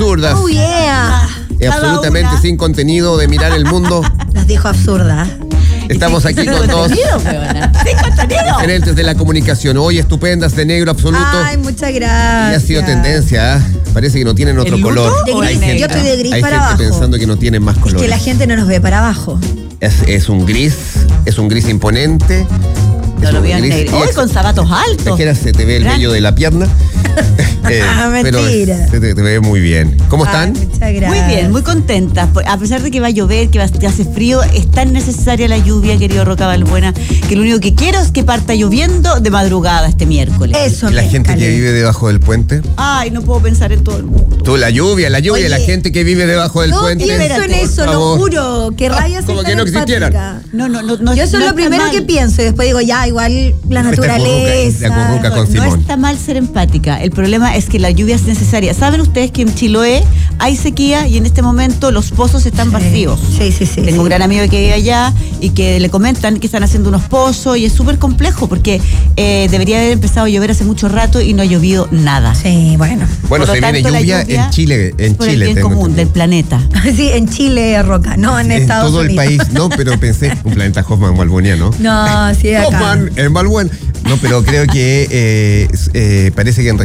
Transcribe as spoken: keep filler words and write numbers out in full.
absurdas. Oh, yeah. Y absolutamente una. sin contenido de mirar el mundo. Las dijo absurda. Estamos aquí con dos referentes de la comunicación. Hoy estupendas, de negro absoluto. Ay, muchas Y gracias. ha sido tendencia, ¿eh? Parece que no tienen otro ¿El luto color. De o gris, el negro? yo estoy de gris Hay para gente abajo. pensando que no tienen más Es colores. que la gente no nos ve para abajo. Es, es un gris, es un gris imponente. No es lo un vean gris- negro. y Hoy ex- con zapatos altos. Es que se te ve el Gran- vello de la pierna. Eh, Ah, pero mentira. se te, te ve muy bien. ¿Cómo están? Ay, muchas gracias. Muy bien, muy contentas. Por- A pesar de que va a llover, que, va, que hace frío, es tan necesaria la lluvia, querido Roca Balbuena, que lo único que quiero es que parta lloviendo de madrugada este miércoles. Eso Y la me gente que escalé. vive debajo del puente. Ay, no puedo pensar en todo el mundo. Tú, la lluvia, la lluvia, Oye, la gente que vive debajo del No puente. pienso en Espérate, eso, por lo favor. juro. Que rayas como es que tan no existieran. empática. No, no, no. no Yo eso no es lo está primero mal. que pienso y después digo, ya, igual la Después te acurruca- naturaleza. te acurruca con No Simón. está mal ser empática. El problema es que la lluvia es necesaria. ¿Saben ustedes que en Chiloé hay sequía y en este momento los pozos están Sí. vacíos? Sí, sí, sí. Tengo sí. un gran amigo que vive allá y que le comentan que están haciendo unos pozos y es súper complejo porque eh, debería haber empezado a llover hace mucho rato y no ha llovido nada. Sí, bueno. Bueno, Por se lo viene tanto, la lluvia, lluvia en Chile. En Por Chile el bien tengo común del entendido. planeta. Sí, en Chile, Roca, no en, En Estados todo Unidos. el país, no, pero pensé, un planeta Hoffman Balbuena, ¿no? No, sí, acá. Hoffman en Balbuena. No, pero creo que eh, eh, parece que en